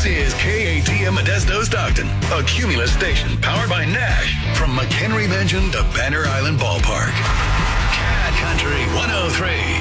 This is KATM Modesto Stockton, a Cumulus station powered by Nash. From McHenry Mansion to Banner Island Ballpark. Cat Country 103.